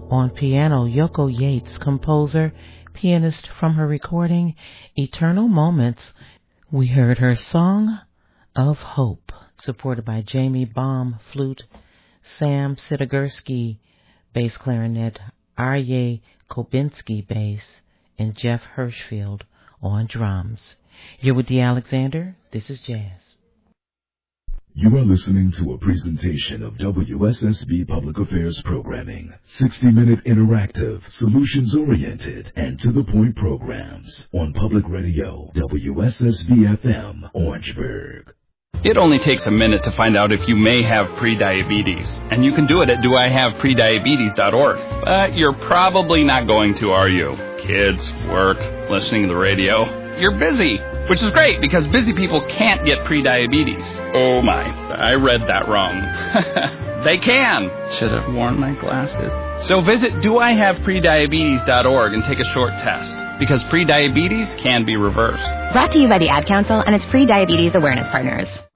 On piano, Yoko Yates, composer, pianist from her recording Eternal Moments, we heard her Song of Hope, supported by Jamie Baum, flute, Sam Sidagursky, bass clarinet, Arye Kobinski, bass, and Jeff Hirschfield on drums. You're with Dee Alexander. This is Jazz. You are listening to a presentation of WSSB Public Affairs Programming. 60-minute interactive, solutions-oriented, and to-the-point programs on Public Radio, WSSB-FM, Orangeburg. It only takes a minute to find out if you may have prediabetes, and you can do it at doihaveprediabetes.org. But you're probably not going to, are you? Kids, work, listening to the radio. You're busy, which is great because busy people can't get prediabetes. Oh my, I read that wrong. They can. Should have worn my glasses. So visit doihaveprediabetes.org and take a short test because prediabetes can be reversed. Brought to you by the Ad Council and its Prediabetes Awareness Partners.